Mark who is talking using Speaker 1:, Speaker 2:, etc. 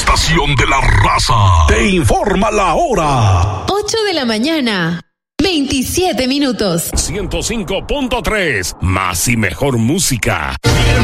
Speaker 1: estación de la raza te informa la hora.
Speaker 2: 8 de la mañana, 27 minutos.
Speaker 1: 105.3, más y mejor música.